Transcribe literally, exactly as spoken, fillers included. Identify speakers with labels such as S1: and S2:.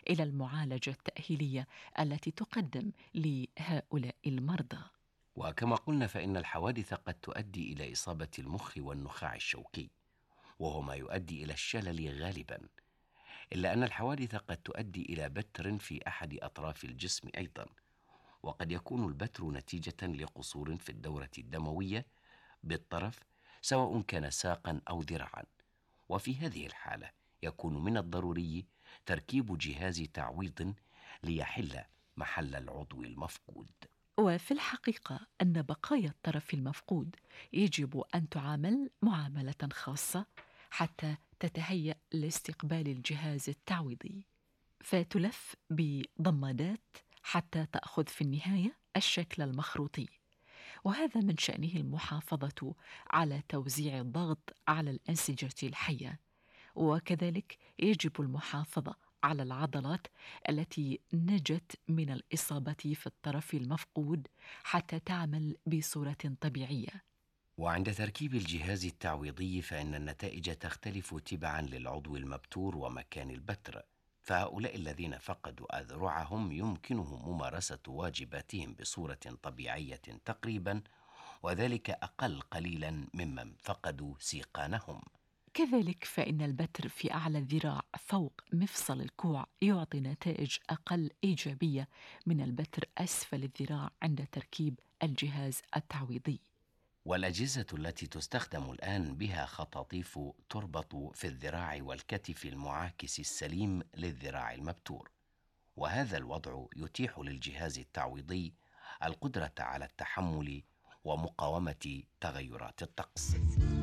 S1: إلى المعالجة التأهيلية التي تقدم لهؤلاء المرضى.
S2: وكما قلنا فإن الحوادث قد تؤدي إلى إصابة المخ والنخاع الشوكي، وهو ما يؤدي إلى الشلل غالبا، إلا أن الحوادث قد تؤدي إلى بتر في أحد أطراف الجسم أيضا، وقد يكون البتر نتيجة لقصور في الدورة الدموية بالطرف، سواء كان ساقا أو ذراعا. وفي هذه الحالة يكون من الضروري تركيب جهاز تعويض ليحل محل العضو المفقود.
S1: وفي الحقيقة أن بقايا الطرف المفقود يجب أن تعامل معاملة خاصة حتى تتهيأ لاستقبال الجهاز التعويضي، فتلف بضمادات حتى تأخذ في النهاية الشكل المخروطي، وهذا من شأنه المحافظة على توزيع الضغط على الأنسجة الحية. وكذلك يجب المحافظة على العضلات التي نجت من الإصابة في الطرف المفقود حتى تعمل بصورة طبيعية.
S2: وعند تركيب الجهاز التعويضي فإن النتائج تختلف تبعا للعضو المبتور ومكان البتر، فهؤلاء الذين فقدوا أذرعهم يمكنهم ممارسة واجباتهم بصورة طبيعية تقريبا، وذلك أقل قليلا ممن فقدوا سيقانهم.
S1: كذلك فإن البتر في أعلى الذراع فوق مفصل الكوع يعطي نتائج أقل إيجابية من البتر أسفل الذراع عند تركيب الجهاز التعويضي.
S2: والأجهزة التي تستخدم الآن بها خطاطيف تربط في الذراع والكتف المعاكس السليم للذراع المبتور، وهذا الوضع يتيح للجهاز التعويضي القدرة على التحمل ومقاومة تغيرات الطقس.